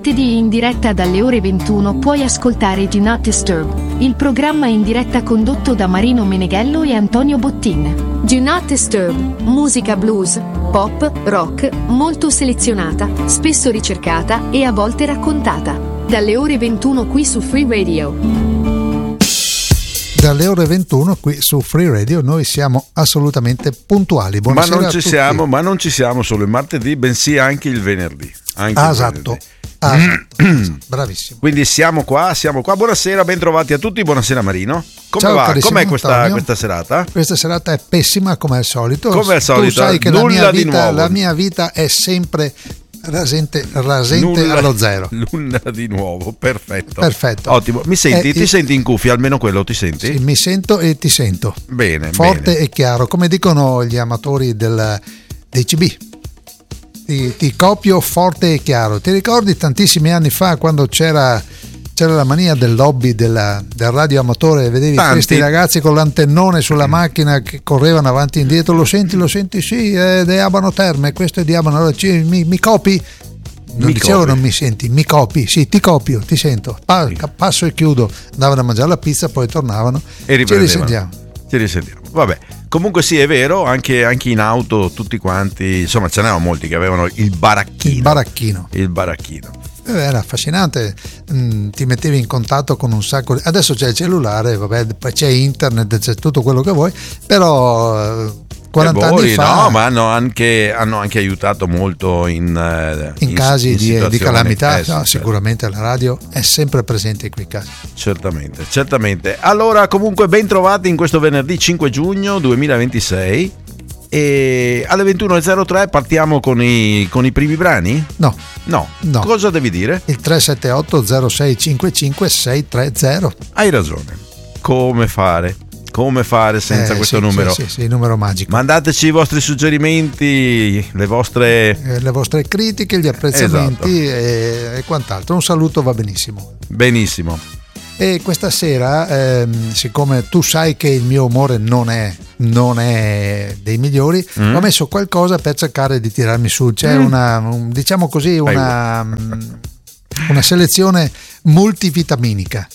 martedì in diretta dalle ore 21 puoi ascoltare Do Not Disturb, il programma in diretta condotto da Marino Meneghello e Antonio Bottin. Do Not Disturb, musica blues, pop, rock, molto selezionata, spesso ricercata e a volte raccontata. Dalle ore 21 qui su Free Radio. Dalle ore 21 qui su Free Radio noi siamo assolutamente puntuali. Buonasera ma non ci siamo solo il martedì, bensì anche il venerdì. Esatto. Bravissimo. Quindi siamo qua. Buonasera, ben trovati a tutti. Buonasera Marino. Come ciao, va? Com'è questa serata? Questa serata è pessima come al solito. Come al solito. Tu sai che la mia vita è sempre rasente allo zero. Nulla di nuovo, perfetto. Ottimo. Mi senti? Ti senti in cuffia? Almeno quello ti senti? Sì, mi sento e ti sento. Bene. Forte e chiaro, come dicono gli amatori dei CB. Ti copio forte e chiaro. Ti ricordi tantissimi anni fa quando c'era la mania del lobby del radio amatore, vedevi questi ragazzi con l'antennone sulla macchina che correvano avanti e indietro, lo senti, sì, è di Abano Terme, questo è di Abano, allora, mi copi? Non dicevo non mi senti, mi copi? Sì, ti copio, ti sento, passo e chiudo, andavano a mangiare la pizza, poi tornavano e riprendevano. Ci risentiamo. Vabbè, comunque sì, è vero, anche in auto tutti quanti, insomma ce n'erano molti che avevano il baracchino. Era affascinante, ti mettevi in contatto con un sacco adesso c'è il cellulare, vabbè, poi c'è internet, c'è tutto quello che vuoi, però 40 anni fa no, ma hanno anche aiutato molto in casi di calamità. Sicuramente la radio è sempre presente in quei casi. Certamente. Allora, comunque ben trovati in questo venerdì 5 giugno 2026 e alle 21.03 partiamo con i primi brani? No. Cosa devi dire? Il 378 0655 630. Hai ragione. Come fare senza questo numero? Sì, il numero magico. Mandateci i vostri suggerimenti, le vostre critiche, gli apprezzamenti, esatto. E quant'altro. Un saluto va benissimo. Benissimo. E questa sera, siccome tu sai che il mio umore non è dei migliori, ho messo qualcosa per cercare di tirarmi su. C'è una selezione multivitaminica.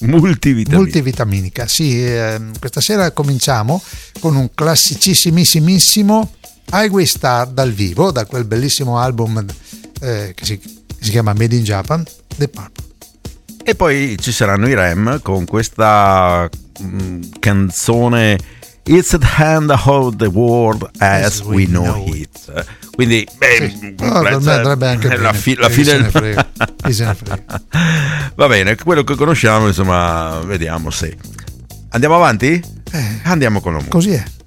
Sì, questa sera cominciamo con un classicissimissimo Highway Star dal vivo, da quel bellissimo album che si chiama Made in Japan, The Purple. E poi ci saranno i Rem con questa canzone It's at the Hand of the World as we know it. Quindi andrebbe anche la fine del... Va bene, quello che conosciamo, insomma, vediamo se andiamo avanti. Andiamo con la musica. Così è.